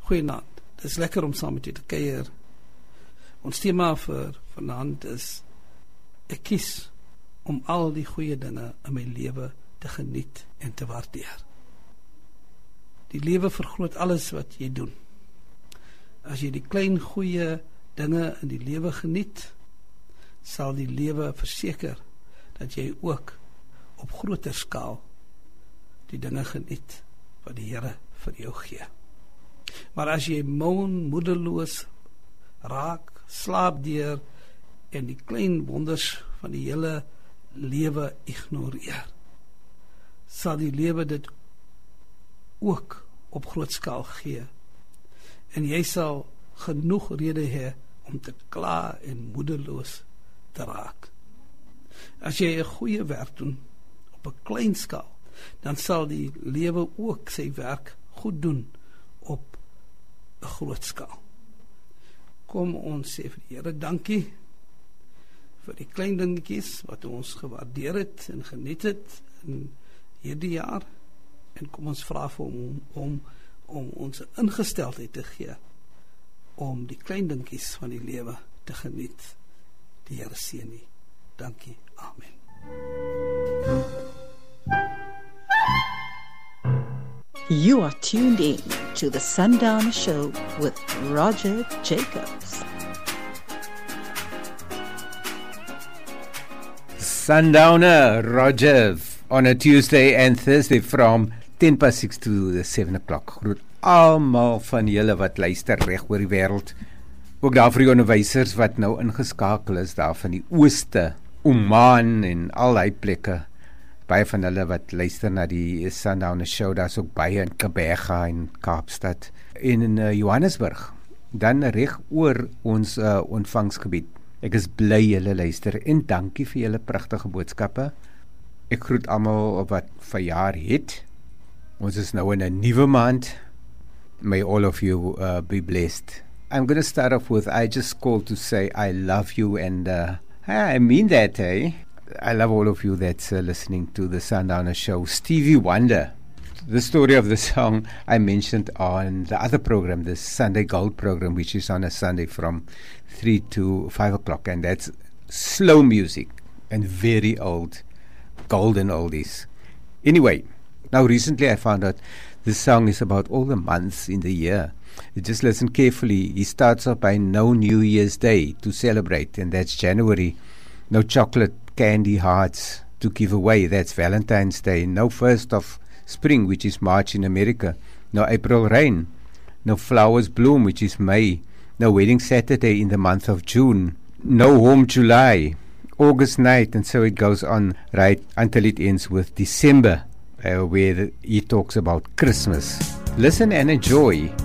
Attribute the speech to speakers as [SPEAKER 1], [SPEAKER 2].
[SPEAKER 1] Goeienaand, dit is lekker om saam met u te kuier. Ons thema vir vanaand is, ek kies om al die goeie dinge in my lewe te geniet en te waardeer. Die lewe vergroot alles wat jy doen. As jy die klein goeie dinge in die lewe geniet, sal die lewe verseker dat jy ook op groter skaal die dinge geniet wat die Here vir jou gee. Maar as jy moedeloos raak, slaap deur en die klein wonders van die hele lewe ignoreer, sal die lewe dit ook op groot skaal gee. En jy sal genoeg rede hê om te kla en moedeloos te raak. As jy 'n goeie werk doen op 'n klein skaal, dan sal die lewe ook sy werk goed doen op 'n groot skaal. Kom ons sê vir die Here dankie vir die klein dingetjies wat ons gewaardeer het en geniet het in hierdie jaar, en kom ons vra vir hom om ons ingesteldheid te gee om die klein dingetjies van die lewe te geniet. Die Here seën u. Dankie. Amen.
[SPEAKER 2] You are tuned in to the Sundowner Show with Roger Jacobs.
[SPEAKER 3] Sundowner, Roger, on a Tuesday and Thursday from 6:10 to 7 o'clock. Groet almal van julle wat luister reg oor die wêreld. Ook daar vir die onderwysers wat nou ingeskakel is daar van die ooste, Oman en al die plekke. Baie van hulle wat luister na die Sundowner Show, daar's ook baie in Kebega en Kaapstad en in Johannesburg. Dan reg oor ons ontvangsgebied. Ek is bly julle luister en dankie vir julle pragtige boodskappe. Ek groet almal wat verjaar het. Ons is nou in 'n nuwe maand. May all of you be blessed. I'm going to start off with, I just called to say I love you, and I mean that, eh? I love all of you that's listening to the Sundowner Show. Stevie Wonder, the story of the song I mentioned on the other program, the Sunday Gold program, which is on a Sunday from 3 to 5 o'clock, and that's slow music and very old, golden oldies. Anyway, now recently I found out this song is about all the months in the year. You just listen carefully. He starts off by no New Year's Day to celebrate, and that's January. No chocolate candy hearts to give away, that's Valentine's Day. No 1st of spring, which is March in America. No April rain. No flowers bloom, which is May. No wedding Saturday in the month of June. No warm July. August night, and so it goes on right until it ends with December, where he talks about Christmas. Listen and enjoy